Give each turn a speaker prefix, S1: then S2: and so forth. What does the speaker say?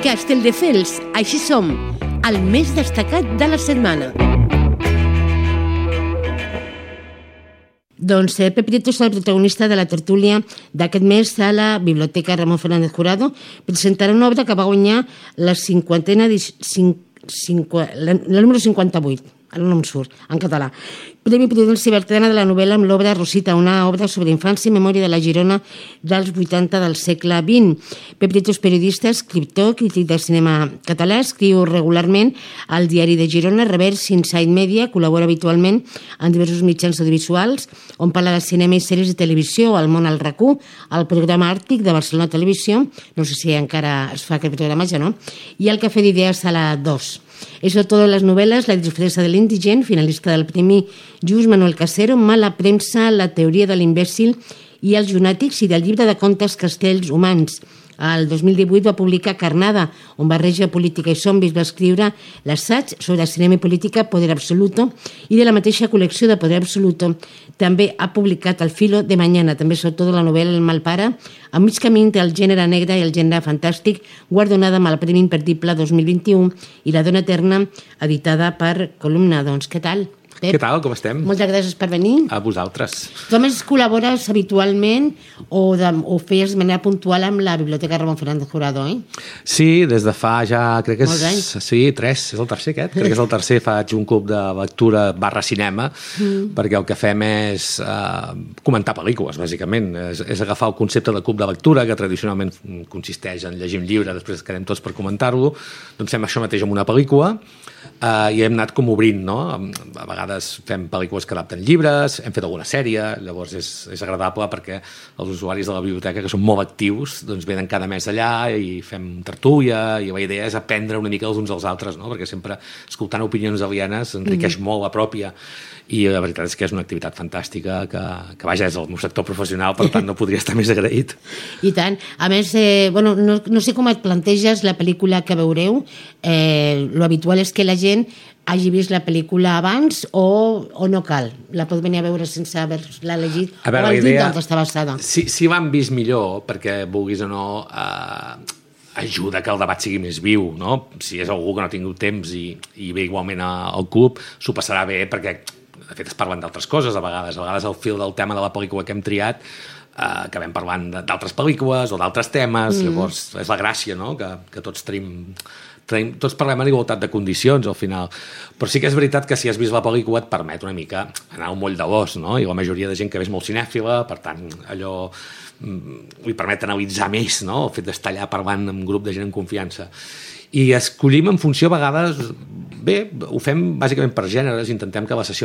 S1: Castelldefels, així som, el més destacat de la setmana. Doncs Pep Prieto és el protagonista de la tertúlia d'aquest mes a la Biblioteca Ramon Fernández Jurado. Presentarà una obra que va guanyar la número 58, ara no em surt, en català. Premi Prudència Bertrana de la novel·la amb l'obra Rosita, una obra sobre infància i memòria de la Girona dels 80 del segle XX. Pep Prieto és periodista, escriptor, crític de cinema català, escriu regularment al Diari de Girona, Revers, Inside Media, col·labora habitualment en diversos mitjans audiovisuals, on parla de cinema i sèries de televisió, al món al RAC1, al programa Àrtic de Barcelona Televisió, no sé si encara es fa aquest programa, ja no, i al Cafè d'Idees a la 2. És autor de les novel·les La disfressa de l'indigent, finalista del Premi Lluís Manuel Casero, Mala premsa, La teoria de l'imbècil i els llunàtics, i del llibre de contes Castells humans. El 2018 va publicar Carnada, on barreja política i zombis. Va escriure l'assaig sobre cinema i política Poder Absoluto, i de la mateixa col·lecció de Poder Absoluto també ha publicat El filo de mañana, també és autor de la novel·la El malpare, a mig camí entre el gènere negre i el gènere fantàstic, guardonada amb el Premi Imperdible 2021, i La dona eterna, editada per Columna. Doncs què tal? Pep?
S2: Què tal, com estem?
S1: Moltes gràcies per venir.
S2: A vosaltres.
S1: Tu a més col·labores habitualment o feies de manera puntual amb la Biblioteca Ramon Fernández Jurado, eh?
S2: Sí, des de fa ja, crec que
S1: molts anys.
S2: Sí, 3, és el tercer aquest. Crec que és el tercer, faig un club de lectura /cinema, perquè el que fem és comentar pel·lícules, bàsicament. És agafar el concepte de club de lectura, que tradicionalment consisteix en llegir un llibre, després quedem tots per comentar-lo, doncs fem això mateix amb una pel·lícula, i hem anat com obrint, no? A vegades fem pel·lícules que adapten llibres, hem fet alguna sèrie, llavors és agradable perquè els usuaris de la biblioteca, que són molt actius, doncs venen cada mes allà i fem tertúlia, i la idea és aprendre una mica els uns als altres, no? Perquè sempre escoltant opinions alienes enriqueix molt la pròpia, i la veritat és que és una activitat fantàstica que vaja, és el meu sector professional, per tant no podria estar més agraït.
S1: I tant. A més, no sé com et planteges la pel·lícula que veureu. Lo habitual és que la gent hagi vist la pel·lícula abans o no cal? La pot venir a veure sense haver-la llegit?
S2: A veure,
S1: o
S2: la idea...
S1: on està basada?
S2: Si l'han vist millor, perquè vulguis o no... ajuda que el debat sigui més viu, no? Si és algú que no ha tingut temps i ve igualment al club, s'ho passarà bé, perquè de fet es parlen d'altres coses a vegades al fil del tema de la pel·lícula que hem triat, acabem parlant d'altres pel·lícules o d'altres temes, llavors és la gràcia, no? Que tots tots parlem en igualtat de condicions al final, però sí que és veritat que si has vist la pel·lícula et permet una mica anar al moll de l'os, no? I la majoria de gent que ve és molt cinèfila, per tant allò li permet analitzar més, no? El fet d'estar allà parlant amb un grup de gent en confiança, i escollim en funció a vegades, bé, ho fem bàsicament per gèneres, intentem que la sessió